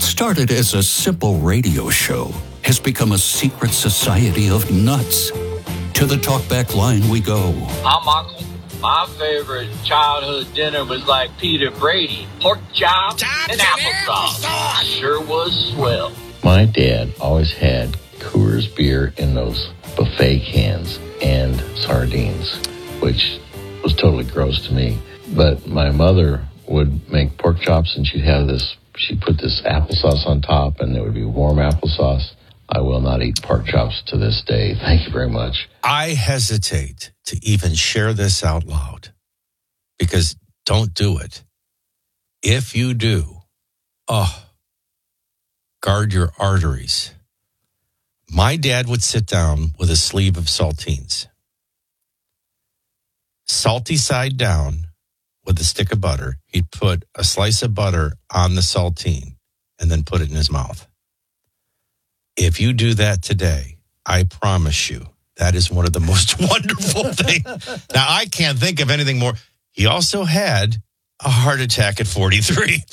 What started as a simple radio show has become a secret society of nuts. To the talkback line we go. I'm Michael. My favorite childhood dinner was like Peter Brady, pork chops and applesauce. I sure was swell. My dad always had Coors beer in those buffet cans and sardines, which was totally gross to me. But my mother would make pork chops, and she'd put this applesauce on top, and it would be warm applesauce. I will not eat pork chops to this day. Thank you very much. I hesitate to even share this out loud because don't do it. If you do, guard your arteries. My dad would sit down with a sleeve of saltines, salty side down with a stick of butter. He'd put a slice of butter on the saltine and then put it in his mouth. If you do that today, I promise you, that is one of the most wonderful things. Now, I can't think of anything more. He also had a heart attack at 43.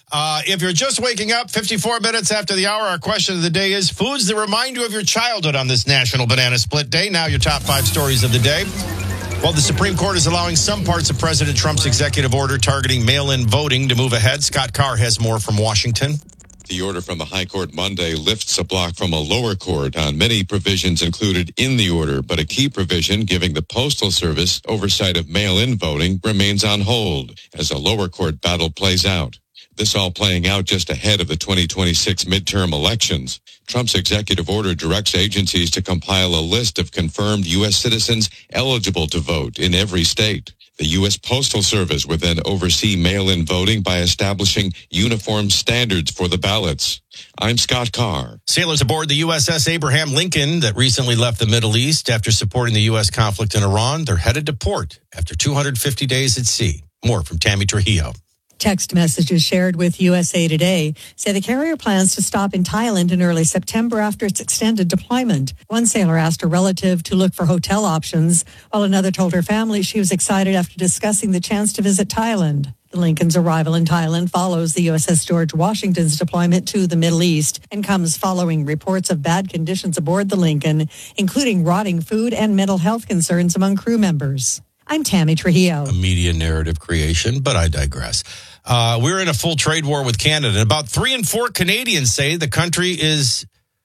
If you're just waking up 54 minutes after the hour, our question of the day is foods that remind you of your childhood on this National Banana Split Day. Now your top 5 stories of the day. Well, the Supreme Court is allowing some parts of President Trump's executive order targeting mail-in voting to move ahead. Scott Carr has more from Washington. The order from the High Court Monday lifts a block from a lower court on many provisions included in the order, but a key provision giving the Postal Service oversight of mail-in voting remains on hold as a lower court battle plays out. This all playing out just ahead of the 2026 midterm elections. Trump's executive order directs agencies to compile a list of confirmed U.S. citizens eligible to vote in every state. The U.S. Postal Service would then oversee mail-in voting by establishing uniform standards for the ballots. I'm Scott Carr. Sailors aboard the USS Abraham Lincoln that recently left the Middle East after supporting the U.S. conflict in Iran, they're headed to port after 250 days at sea. More from Tammy Trujillo. Text messages shared with USA Today say the carrier plans to stop in Thailand in early September after its extended deployment. One sailor asked a relative to look for hotel options, while another told her family she was excited after discussing the chance to visit Thailand. The Lincoln's arrival in Thailand follows the USS George Washington's deployment to the Middle East and comes following reports of bad conditions aboard the Lincoln, including rotting food and mental health concerns among crew members. I'm Tammy Trujillo. A media narrative creation, but I digress. We're in a full trade war with Canada. About 3 in 4 Canadians say the country is,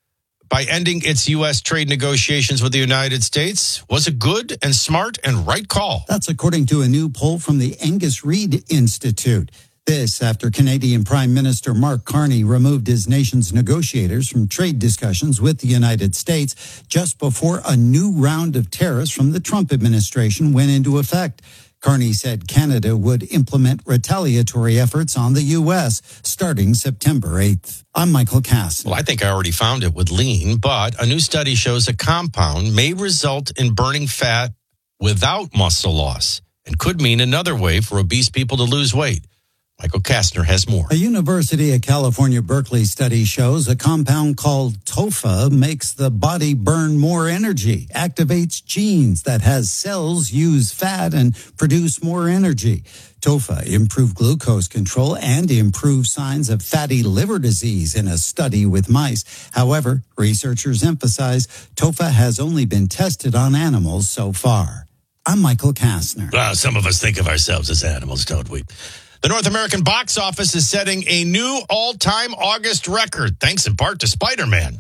by ending its U.S. trade negotiations with the United States, was a good and smart and right call. That's according to a new poll from the Angus Reid Institute. This after Canadian Prime Minister Mark Carney removed his nation's negotiators from trade discussions with the United States just before a new round of tariffs from the Trump administration went into effect. Carney said Canada would implement retaliatory efforts on the U.S. starting September 8th. I'm Michael Cass. Well, I think I already found it with lean, but a new study shows a compound may result in burning fat without muscle loss and could mean another way for obese people to lose weight. Michael Kastner has more. A University of California, Berkeley study shows a compound called TOFA makes the body burn more energy, activates genes that has cells use fat and produce more energy. TOFA improved glucose control and improved signs of fatty liver disease in a study with mice. However, researchers emphasize TOFA has only been tested on animals so far. I'm Michael Kastner. Well, some of us think of ourselves as animals, don't we? The North American box office is setting a new all-time August record, thanks in part to Spider-Man.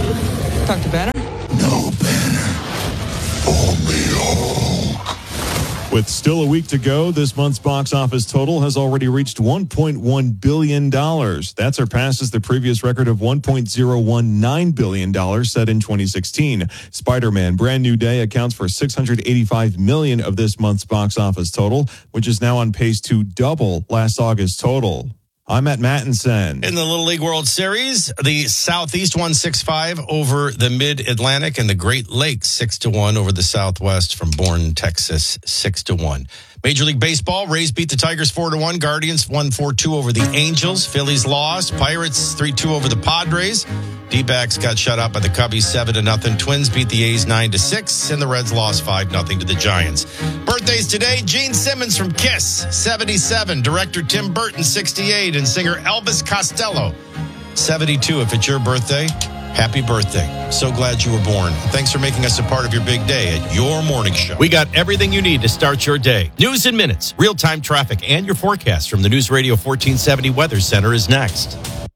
Dr. Banner? No, Banner. Only Hulk. With still a week to go, this month's box office total has already reached $1.1 billion. That surpasses the previous record of $1.019 billion set in 2016. Spider-Man Brand New Day accounts for $685 million of this month's box office total, which is now on pace to double last August's total. I'm Matt Mattinson. In the Little League World Series, the Southeast won 6-5 over the Mid-Atlantic and the Great Lakes 6-1 over the Southwest from Bourne, Texas 6-1. Major League Baseball, Rays beat the Tigers 4-1. Guardians won 4-2 over the Angels. Phillies lost. Pirates 3-2 over the Padres. D-backs got shut out by the Cubbies 7-0. Twins beat the A's 9-6, and the Reds lost 5-0 to the Giants. Birthdays today: Gene Simmons from Kiss, 77. Director Tim Burton, 68. And singer Elvis Costello, 72, if it's your birthday, happy birthday. So glad you were born. Thanks for making us a part of your big day at Your Morning Show. We got everything you need to start your day. News in minutes, real-time traffic, and your forecast from the News Radio 1470 Weather Center is next.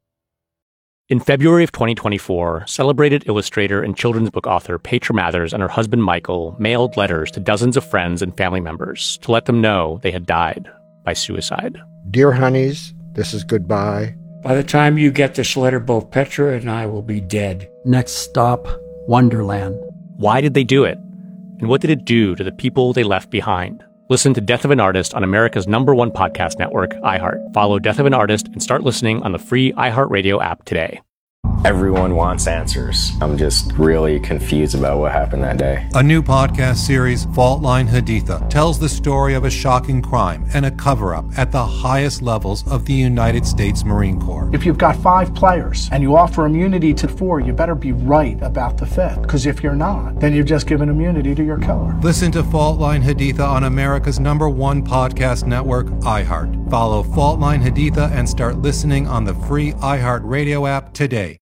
In February of 2024, celebrated illustrator and children's book author Petra Mathers and her husband Michael mailed letters to dozens of friends and family members to let them know they had died by suicide. Dear honeys, this is goodbye. By the time you get this letter, both Petra and I will be dead. Next stop, Wonderland. Why did they do it? And what did it do to the people they left behind? Listen to Death of an Artist on America's #1 podcast network, iHeart. Follow Death of an Artist and start listening on the free iHeartRadio app today. Everyone wants answers. I'm just really confused about what happened that day. A new podcast series, Fault Line Haditha, tells the story of a shocking crime and a cover-up at the highest levels of the United States Marine Corps. If you've got 5 players and you offer immunity to 4, you better be right about the 5th. Because if you're not, then you've just given immunity to your killer. Listen to Fault Line Haditha on America's #1 podcast network, iHeart. Follow Fault Line Haditha and start listening on the free iHeartRadio app today.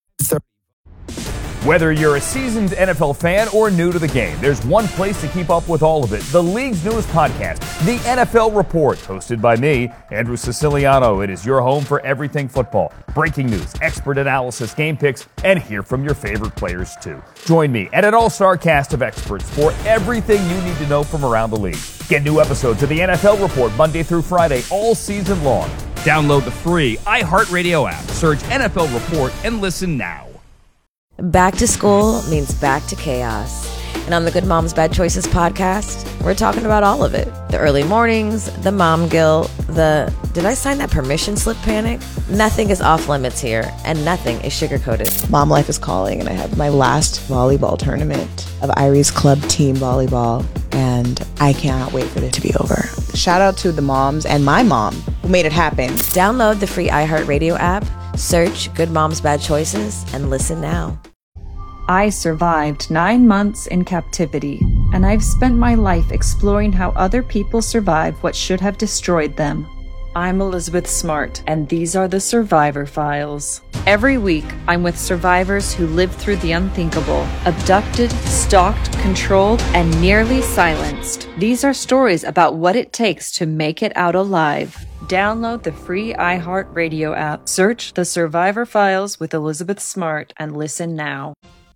Whether you're a seasoned NFL fan or new to the game, there's one place to keep up with all of it. The league's newest podcast, The NFL Report, hosted by me, Andrew Siciliano. It is your home for everything football. Breaking news, expert analysis, game picks, and hear from your favorite players too. Join me and an all-star cast of experts for everything you need to know from around the league. Get new episodes of The NFL Report Monday through Friday all season long. Download the free iHeartRadio app, search NFL Report, and listen now. Back to school means back to chaos. And on the Good Moms Bad Choices podcast, we're talking about all of it. The early mornings, the mom guilt, the did I sign that permission slip panic? Nothing is off limits here, and nothing is sugar-coated. Mom life is calling, and I have my last volleyball tournament of Irie's club team volleyball, and I cannot wait for it to be over. Shout out to the moms and my mom who made it happen. Download the free iHeartRadio app, search Good Moms Bad Choices, and listen now. I survived 9 months in captivity, and I've spent my life exploring how other people survive what should have destroyed them. I'm Elizabeth Smart, and these are the Survivor Files. Every week, I'm with survivors who lived through the unthinkable, abducted, stalked, controlled, and nearly silenced. These are stories about what it takes to make it out alive. Download the free iHeartRadio app, search The Survivor Files with Elizabeth Smart, and listen now.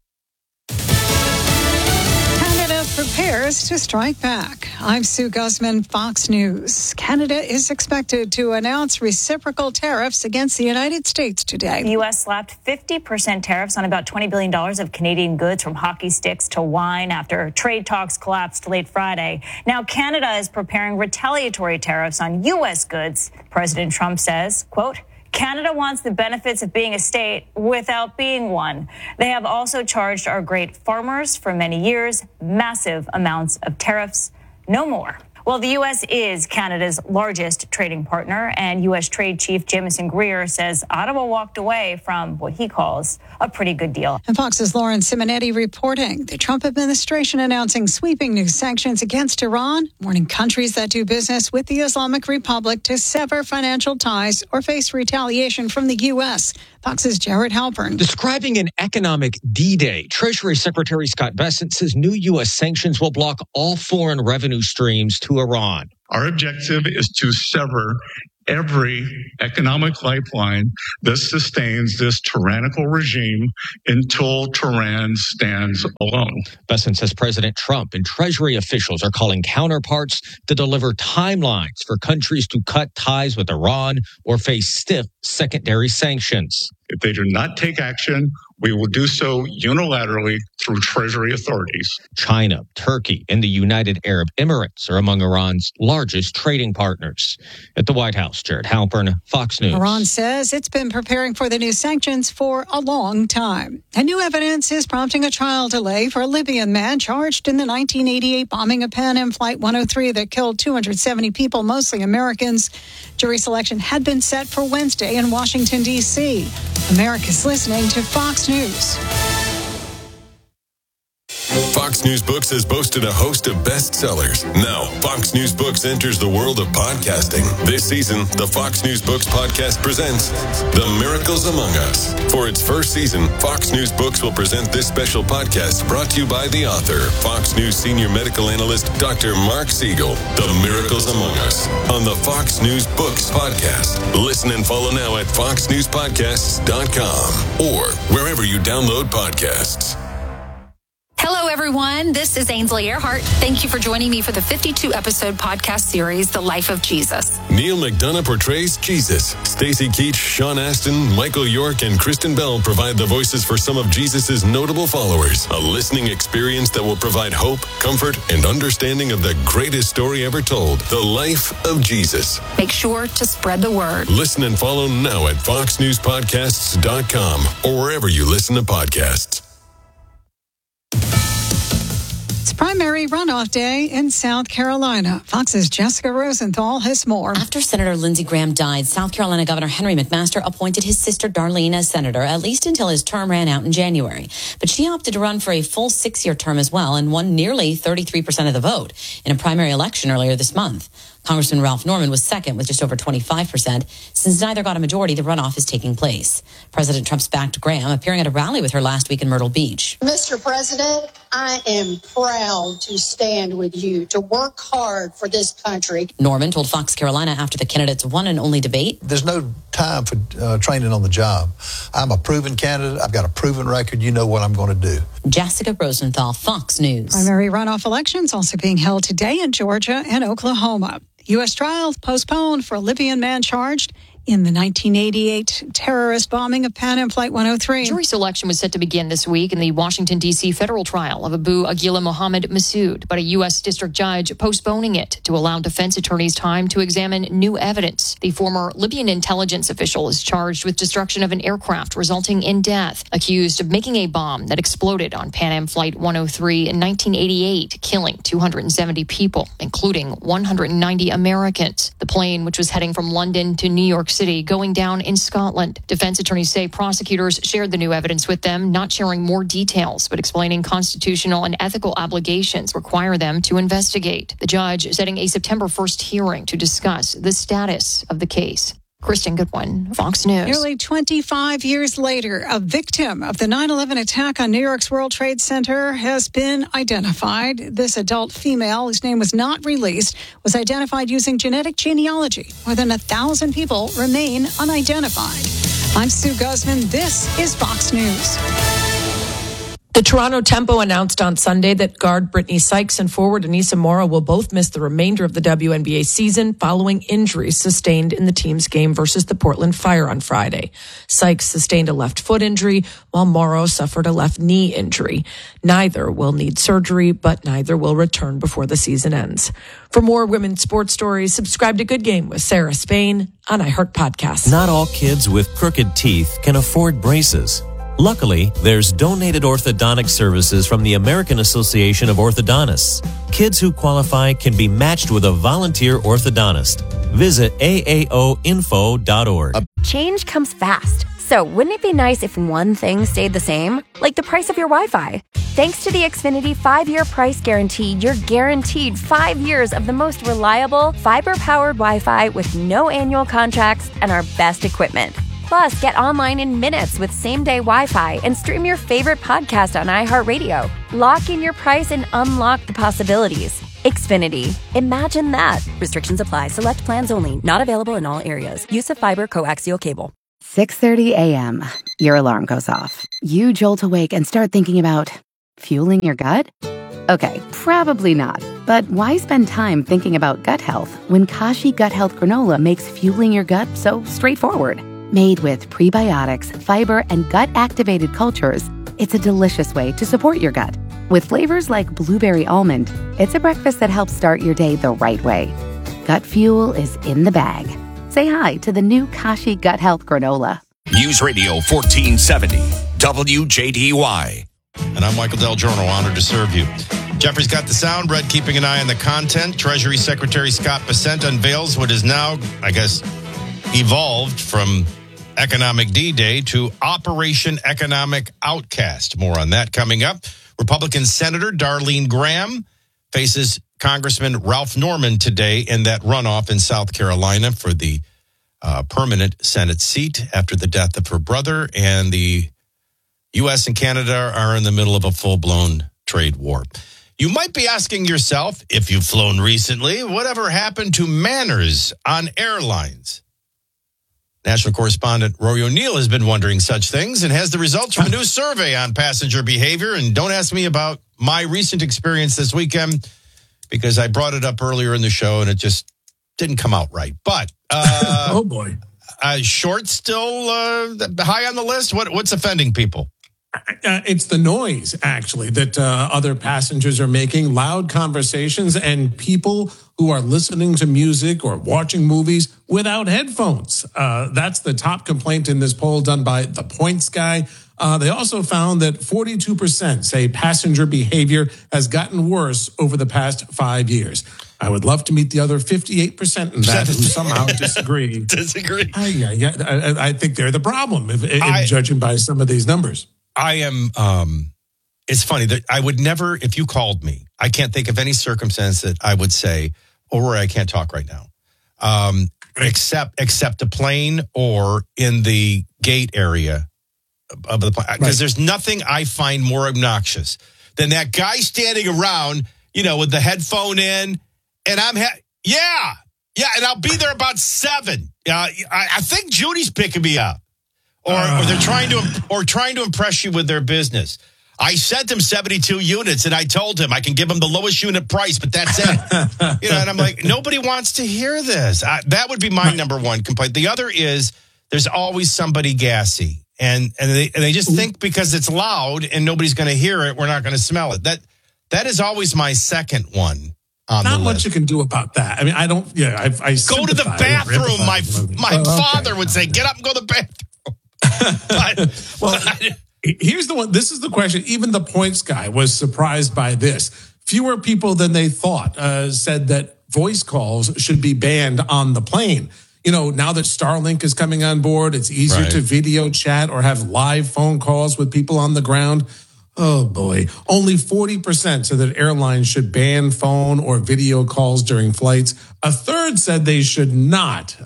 Prepares to strike back. I'm Sue Guzman, Fox News. Canada is expected to announce reciprocal tariffs against the United States today. The U.S. slapped 50% tariffs on about $20 billion of Canadian goods, from hockey sticks to wine, after trade talks collapsed late Friday. Now Canada is preparing retaliatory tariffs on U.S. goods. President Trump says, quote, Canada wants the benefits of being a state without being one. They have also charged our great farmers for many years massive amounts of tariffs. No more. Well, the U.S. is Canada's largest trading partner, and U.S. Trade Chief Jamieson Greer says Ottawa walked away from what he calls a pretty good deal. And Fox's Lauren Simonetti reporting the Trump administration announcing sweeping new sanctions against Iran, warning countries that do business with the Islamic Republic to sever financial ties or face retaliation from the U.S. Fox's Jared Halpern. Describing an economic D-Day, Treasury Secretary Scott Bessent says new U.S. sanctions will block all foreign revenue streams to Iran. Our objective is to sever every economic lifeline that sustains this tyrannical regime until Tehran stands alone. Bessent says President Trump and Treasury officials are calling counterparts to deliver timelines for countries to cut ties with Iran or face stiff secondary sanctions. If they do not take action, we will do so unilaterally through Treasury authorities. China, Turkey, and the United Arab Emirates are among Iran's largest trading partners. At the White House, Jared Halpern, Fox News. Iran says it's been preparing for the new sanctions for a long time. And new evidence is prompting a trial delay for a Libyan man charged in the 1988 bombing of Pan Am Flight 103 that killed 270 people, mostly Americans. Jury selection had been set for Wednesday in Washington, D.C. America's listening to Fox News. Fox News Books has boasted a host of bestsellers. Now, Fox News Books enters the world of podcasting. This season, the Fox News Books podcast presents The Miracles Among Us. For its first season, Fox News Books will present this special podcast brought to you by the author, Fox News senior medical analyst, Dr. Mark Siegel. The Miracles Among Us on the Fox News Books podcast. Listen and follow now at foxnewspodcasts.com or wherever you download podcasts. Hello, everyone. This is Ainsley Earhart. Thank you for joining me for the 52-episode podcast series, The Life of Jesus. Neil McDonough portrays Jesus. Stacey Keach, Sean Astin, Michael York, and Kristen Bell provide the voices for some of Jesus' notable followers. A listening experience that will provide hope, comfort, and understanding of the greatest story ever told, the life of Jesus. Make sure to spread the word. Listen and follow now at foxnewspodcasts.com or wherever you listen to podcasts. It's primary runoff day in South Carolina. Fox's Jessica Rosenthal has more. After Senator Lindsey Graham died, South Carolina Governor Henry McMaster appointed his sister Darlene as senator, at least until his term ran out in January. But she opted to run for a full 6-year term as well and won nearly 33% of the vote in a primary election earlier this month. Congressman Ralph Norman was second with just over 25%. Since neither got a majority, the runoff is taking place. President Trump's backed Graham, appearing at a rally with her last week in Myrtle Beach. Mr. President, I am proud to stand with you, to work hard for this country. Norman told Fox Carolina after the candidate's one and only debate. There's no time for training on the job. I'm a proven candidate. I've got a proven record. You know what I'm going to do. Jessica Rosenthal, Fox News. Primary runoff elections also being held today in Georgia and Oklahoma. U.S. trial postponed for a Libyan man charged in the 1988 terrorist bombing of Pan Am Flight 103. Jury selection was set to begin this week in the Washington, D.C. federal trial of Abu Aguila Mohammed Masood, but a U.S. district judge postponing it to allow defense attorneys time to examine new evidence. The former Libyan intelligence official is charged with destruction of an aircraft resulting in death, accused of making a bomb that exploded on Pan Am Flight 103 in 1988, killing 270 people, including 190 Americans. The plane, which was heading from London to New York City, going down in Scotland. Defense attorneys say prosecutors shared the new evidence with them, not sharing more details, but explaining constitutional and ethical obligations require them to investigate. The judge setting a September 1st hearing to discuss the status of the case. Kristen Goodwin, Fox News. Nearly 25 years later, a victim of the 9/11 attack on New York's World Trade Center has been identified. This adult female, whose name was not released, was identified using genetic genealogy. More than 1,000 people remain unidentified. I'm Sue Guzman. This is Fox News. The Toronto Tempo announced on Sunday that guard Brittany Sykes and forward Anissa Mora will both miss the remainder of the WNBA season following injuries sustained in the team's game versus the Portland Fire on Friday. Sykes sustained a left foot injury, while Mora suffered a left knee injury. Neither will need surgery, but neither will return before the season ends. For more women's sports stories, subscribe to Good Game with Sarah Spain on iHeart Podcasts. Not all kids with crooked teeth can afford braces. Luckily, there's donated orthodontic services from the American Association of Orthodontists. Kids who qualify can be matched with a volunteer orthodontist. Visit aaoinfo.org. Change comes fast. So wouldn't it be nice if one thing stayed the same? Like the price of your Wi-Fi. Thanks to the Xfinity 5-year price guarantee, you're guaranteed 5 years of the most reliable, fiber-powered Wi-Fi with no annual contracts and our best equipment. Plus, get online in minutes with same-day Wi-Fi and stream your favorite podcast on iHeartRadio. Lock in your price and unlock the possibilities. Xfinity. Imagine that. Restrictions apply. Select plans only. Not available in all areas. Use of fiber coaxial cable. 6:30 a.m. Your alarm goes off. You jolt awake and start thinking about fueling your gut? Okay, probably not. But why spend time thinking about gut health when Kashi Gut Health Granola makes fueling your gut so straightforward? Made with prebiotics, fiber, and gut-activated cultures, it's a delicious way to support your gut. With flavors like blueberry almond, it's a breakfast that helps start your day the right way. Gut fuel is in the bag. Say hi to the new Kashi Gut Health Granola. News Radio 1470, WJDY. And I'm Michael Del Giorno, honored to serve you. Jeffrey's got the sound, Brett keeping an eye on the content. Treasury Secretary Scott Bessent unveils what is now, I guess, evolved from Economic D-Day to Operation Economic Outcast. More on that coming up. Republican Senator Darlene Graham faces Congressman Ralph Norman today in that runoff in South Carolina for the permanent Senate seat after the death of her brother. And the U.S. and Canada are in the middle of a full-blown trade war. You might be asking yourself, if you've flown recently, whatever happened to manners on airlines? National correspondent Rory O'Neill has been wondering such things and has the results from a new survey on passenger behavior. And don't ask me about my recent experience this weekend because I brought it up earlier in the show and it just didn't come out right. But oh boy, shorts still high on the list. What's offending people? It's the noise, actually, that other passengers are making, loud conversations, and people who are listening to music or watching movies without headphones. That's the top complaint in this poll done by The Points Guy. They also found that 42% say passenger behavior has gotten worse over the past 5 years. I would love to meet the other 58% in that who somehow disagree. I think they're the problem, judging by some of these numbers. I am, it's funny that I would never, if you called me, I can't think of any circumstance that I would say, Rory, I can't talk right now, except a plane or in the gate area of the plane. Because there's nothing I find more obnoxious than that guy standing around, with the headphone in, and I'm, and I'll be there about 7. I think Judy's picking me up. Or they're trying to impress you with their business. I sent him 72 units, and I told him I can give him the lowest unit price, but that's it. And I'm like, nobody wants to hear this. That would be my number one complaint. The other is there's always somebody gassy, and they just think because it's loud and nobody's going to hear it, we're not going to smell it. That is always my second one. Not much you can do about that. I mean, I don't. Yeah, I go to the bathroom. My father would say, "Get up and go to the bathroom." Here's the one. This is the question. Even the Points Guy was surprised by this. Fewer people than they thought said that voice calls should be banned on the plane. Now that Starlink is coming on board, it's easier to video chat or have live phone calls with people on the ground. Oh, boy. Only 40% said that airlines should ban phone or video calls during flights. A third said they should not.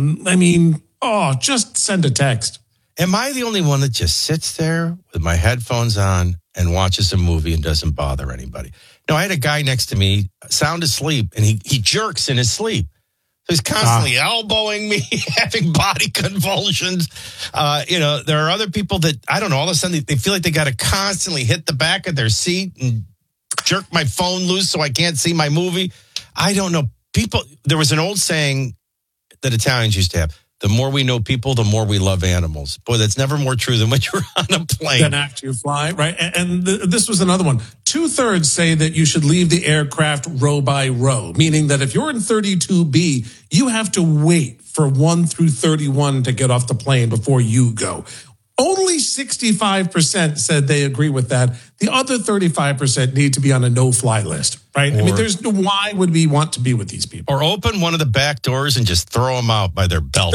Just send a text. Am I the only one that just sits there with my headphones on and watches a movie and doesn't bother anybody? No, I had a guy next to me, sound asleep, and he jerks in his sleep. So he's constantly elbowing me, having body convulsions. There are other people that, I don't know, all of a sudden they feel like they got to constantly hit the back of their seat and jerk my phone loose so I can't see my movie. I don't know. There was an old saying that Italians used to have. The more we know people, the more we love animals. Boy, that's never more true than when you're on a plane. Then after you fly, right? And this was another one. 2/3 say that you should leave the aircraft row by row, meaning that if you're in 32B, you have to wait for 1 through 31 to get off the plane before you go. Only 65% said they agree with that. The other 35% need to be on a no-fly list, right? Why would we want to be with these people? Or open one of the back doors and just throw them out by their belt.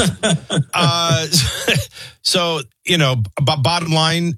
Bottom line,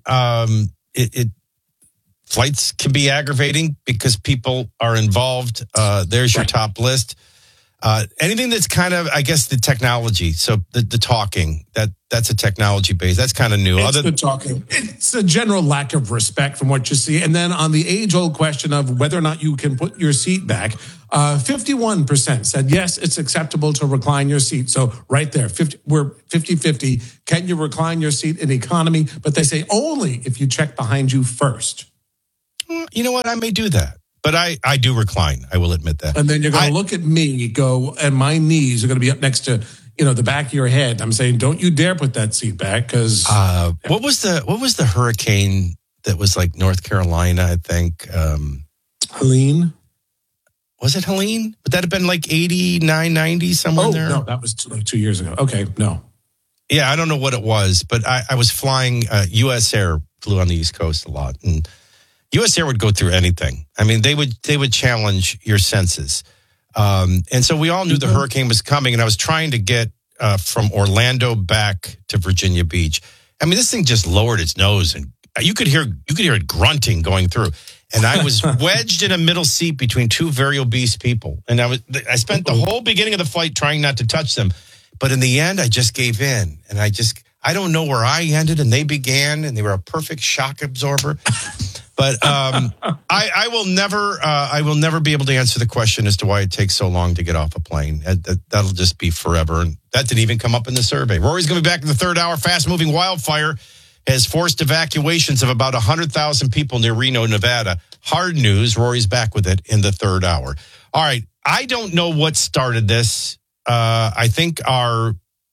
flights can be aggravating because people are involved. There's your top list. Anything that's kind of, I guess, the technology. So the talking, that's a technology base. That's kind of new. It's the talking. It's a general lack of respect from what you see. And then on the age-old question of whether or not you can put your seat back, 51% said, yes, it's acceptable to recline your seat. So right there, we're 50-50. Can you recline your seat in economy? But they say only if you check behind you first. You know what? I may do that. But I do recline. I will admit that. And then you're going to look at me, and my knees are going to be up next to, the back of your head. I'm saying, don't you dare put that seat back because. What was the hurricane that was like North Carolina? I think Helene. Was it Helene? Would that have been like 89, 90 somewhere there? No, that was 2 years ago. Okay, no. Yeah, I don't know what it was, but I was flying. U.S. Air flew on the East Coast a lot, and U.S. Air would go through anything. I mean, they would challenge your senses. And so we all knew the hurricane was coming, and I was trying to get from Orlando back to Virginia Beach. I mean, this thing just lowered its nose, and you could hear it grunting going through. And I was wedged in a middle seat between two very obese people. And I spent the whole beginning of the flight trying not to touch them. But in the end, I just gave in. And I don't know where I ended and they began, and they were a perfect shock absorber. But I will never be able to answer the question as to why it takes so long to get off a plane. That'll just be forever. And that didn't even come up in the survey. Rory's going to be back in the third hour. Fast-moving wildfire has forced evacuations of about 100,000 people near Reno, Nevada. Hard news. Rory's back with it in the third hour. All right. I don't know what started this. I think our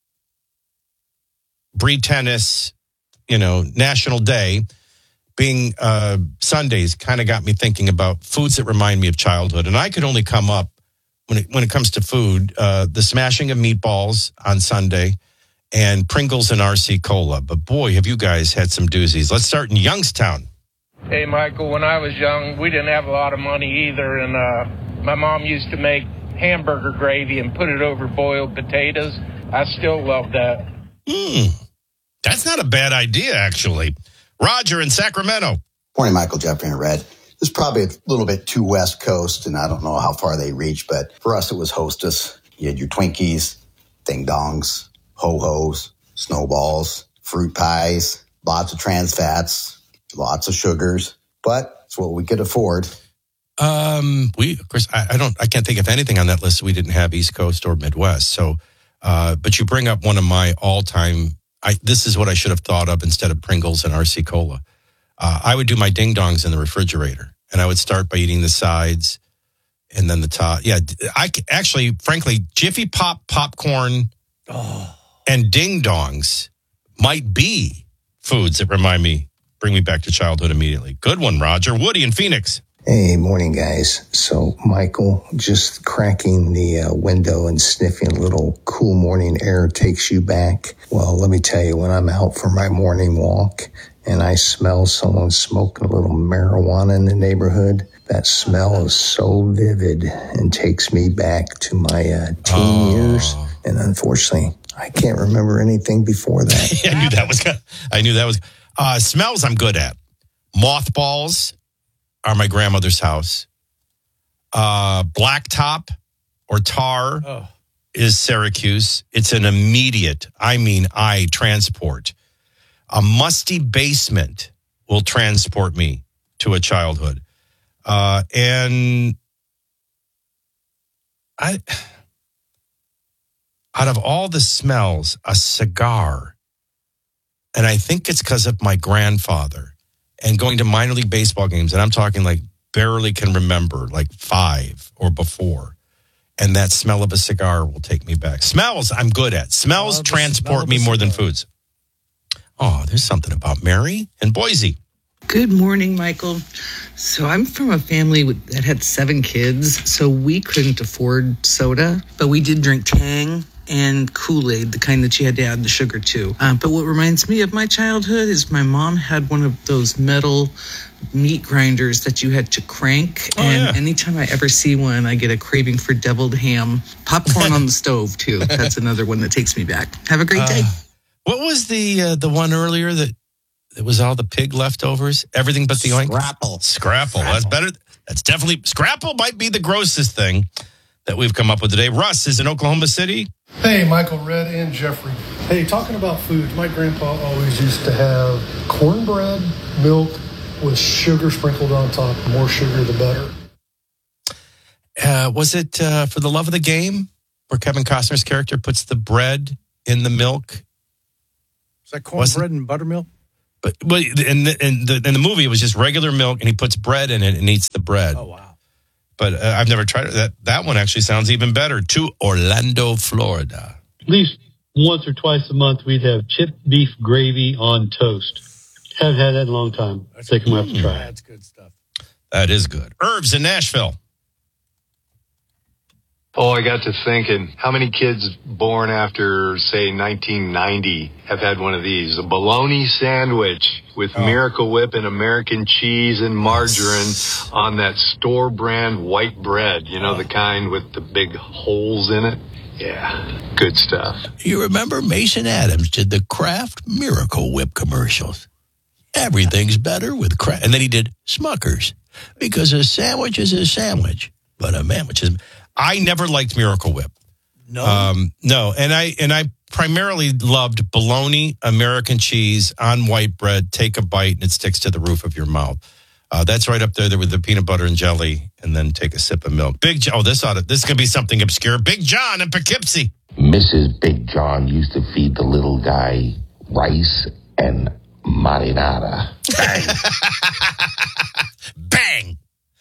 Bree Tennis, National Day being Sundays kind of got me thinking about foods that remind me of childhood. And I could only come up when it comes to food, the smashing of meatballs on Sunday and Pringles and RC Cola. But boy, have you guys had some doozies. Let's start in Youngstown. Hey, Michael, when I was young, we didn't have a lot of money either. And my mom used to make hamburger gravy and put it over boiled potatoes. I still love that. That's not a bad idea, actually. Roger in Sacramento. Morning, Michael, Jeffrey, and Red. This is probably a little bit too West Coast, and I don't know how far they reach, but for us, it was Hostess. You had your Twinkies, Ding Dongs, Ho-Hos, Snowballs, fruit pies, lots of trans fats, lots of sugars, but it's what we could afford. Of course, I can't think of anything on that list we didn't have East Coast or Midwest. So, but you bring up one of my all-time. This is what I should have thought of instead of Pringles and RC Cola. I would do my Ding Dongs in the refrigerator, and I would start by eating the sides and then the top. Yeah, frankly, Jiffy Pop popcorn and Ding Dongs might be foods that bring me back to childhood immediately. Good one, Roger. Woody in Phoenix. Hey, morning, guys. So, Michael, just cracking the window and sniffing a little cool morning air takes you back. Well, let me tell you, when I'm out for my morning walk and I smell someone smoking a little marijuana in the neighborhood, that smell is so vivid and takes me back to my teen years. And unfortunately, I can't remember anything before that. I knew that was. Smells I'm good at. Mothballs are my grandmother's house. Blacktop or tar is Syracuse. It's an immediate, transport. A musty basement will transport me to a childhood. And out of all the smells, a cigar, and I think it's because of my grandfather and going to minor league baseball games, and I'm talking like barely can remember, like 5 or before. And that smell of a cigar will take me back. Smells I'm good at. Smells transport me more than foods. Oh, there's something about Mary and Boise. Good morning, Michael. So I'm from a family that had 7 kids, so we couldn't afford soda, but we did drink Tang and Kool-Aid, the kind that you had to add the sugar to. But what reminds me of my childhood is my mom had one of those metal meat grinders that you had to crank. Anytime I ever see one, I get a craving for deviled ham. Popcorn on the stove, too. That's another one that takes me back. Have a great day. What was the one earlier that it was all the pig leftovers? Everything but the oink? Scrapple. That's better. That's definitely... Scrapple might be the grossest thing that we've come up with today. Russ is in Oklahoma City. Hey, Michael, Red, and Jeffrey. Hey, talking about foods, my grandpa always used to have cornbread, milk with sugar sprinkled on top. The more sugar, the better. Was it For the Love of the Game, where Kevin Costner's character puts the bread in the milk? Is that cornbread and buttermilk? But in the movie, it was just regular milk, and he puts bread in it and eats the bread. Oh, wow. But I've never tried it. That one actually sounds even better. To Orlando, Florida. At least once or twice a month, we'd have chipped beef gravy on toast. Haven't had that in a long time. I think I'm going to have to try it. That's good stuff. That is good. Herbs in Nashville. Oh, I got to thinking, how many kids born after, say, 1990 have had one of these? A bologna sandwich with Miracle Whip and American cheese and margarine on that store brand white bread. You know, the kind with the big holes in it. Yeah, good stuff. You remember Mason Adams did the Kraft Miracle Whip commercials. Everything's better with Kraft. And then he did Smuckers, because a sandwich is a sandwich, but a sandwich is... I never liked Miracle Whip. No. No, and I primarily loved bologna, American cheese on white bread. Take a bite and it sticks to the roof of your mouth. That's right up there with the peanut butter and jelly, and then take a sip of milk. This is going to be something obscure. Big John in Poughkeepsie. Mrs. Big John used to feed the little guy rice and marinara. Bang!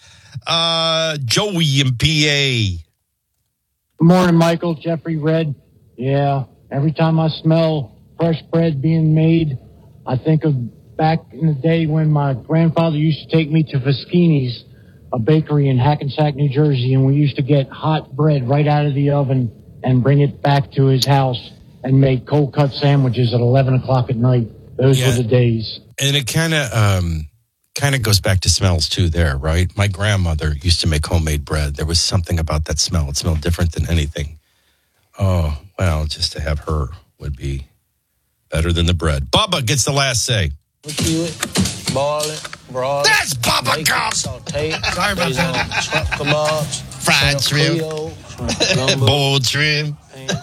Joey in PA. Good morning, Michael. Jeffrey Red. Yeah, every time I smell fresh bread being made, I think of back in the day when my grandfather used to take me to Fischini's, a bakery in Hackensack, New Jersey, and we used to get hot bread right out of the oven and bring it back to his house and make cold cut sandwiches at 11 o'clock at night. Those were the days. And it kind of goes back to smells too there, right? My grandmother used to make homemade bread. There was something about that smell. It smelled different than anything. Oh, well, just to have her would be better than the bread. Bubba gets the last say. We chew it, boil it, broil it. That's Bubba Gump! Saute it. Sorry about that. Shrimp kebabs. Fried shrimp. Boiled shrimp.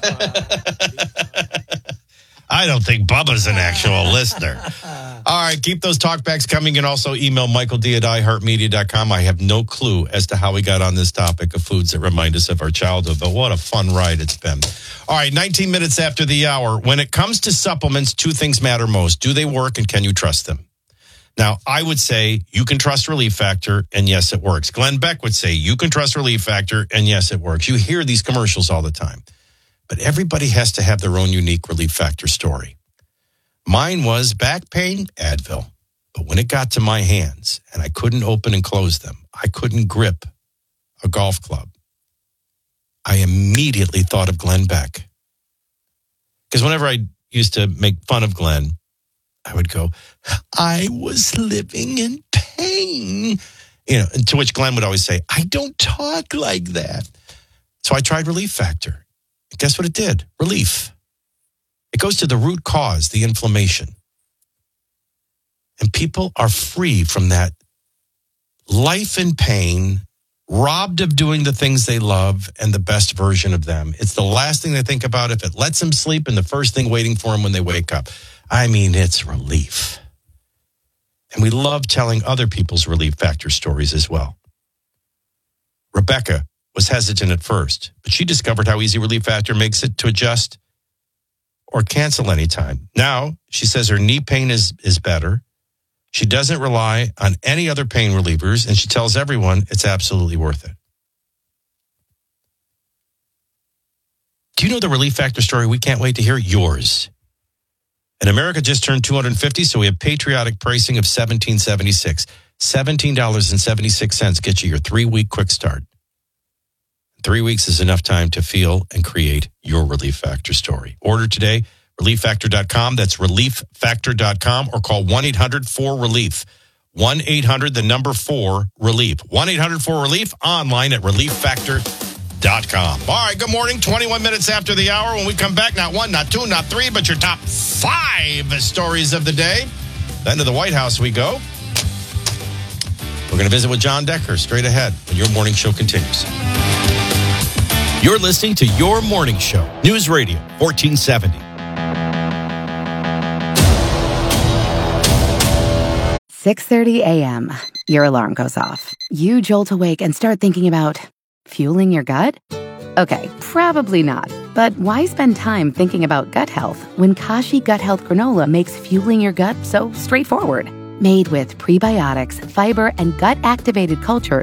I don't think Bubba's an actual listener. All right, keep those talkbacks coming, and also email michael.d@iheartmedia.com. I have no clue as to how we got on this topic of foods that remind us of our childhood, but what a fun ride it's been. All right, 19 minutes after the hour. When it comes to supplements, two things matter most. Do they work, and can you trust them? Now, I would say you can trust Relief Factor, and yes, it works. Glenn Beck would say you can trust Relief Factor, and yes, it works. You hear these commercials all the time. But everybody has to have their own unique Relief Factor story. Mine was back pain, Advil. But when it got to my hands and I couldn't open and close them, I couldn't grip a golf club, I immediately thought of Glenn Beck. Because whenever I used to make fun of Glenn, I would go, I was living in pain. And to which Glenn would always say, I don't talk like that. So I tried Relief Factor. Guess what it did? Relief. It goes to the root cause, the inflammation. And people are free from that life in pain, robbed of doing the things they love and the best version of them. It's the last thing they think about if it lets them sleep, and the first thing waiting for them when they wake up. I mean, it's relief. And we love telling other people's Relief Factor stories as well. Rebecca was hesitant at first, but she discovered how easy Relief Factor makes it to adjust or cancel anytime. Now, she says her knee pain is better. She doesn't rely on any other pain relievers, and she tells everyone it's absolutely worth it. Do you know the Relief Factor story? We can't wait to hear yours. And America just turned 250, so we have patriotic pricing of $17.76. $17.76 gets you your 3-week quick start. 3 weeks is enough time to feel and create your Relief Factor story. Order today, relieffactor.com. That's relieffactor.com, or call 1-800-4RELIEF. 1-800-4-RELIEF. 1-800-4-RELIEF, online at relieffactor.com. All right, good morning. 21 minutes after the hour. When we come back, not one, not two, not three, but your top 5 stories of the day. Then to the White House we go. We're going to visit with John Decker straight ahead when your morning show continues. You're listening to Your Morning Show, News Radio 1470. 6:30 a.m. Your alarm goes off. You jolt awake and start thinking about fueling your gut? Okay, probably not. But why spend time thinking about gut health when Kashi Gut Health Granola makes fueling your gut so straightforward? Made with prebiotics, fiber, and gut-activated cultures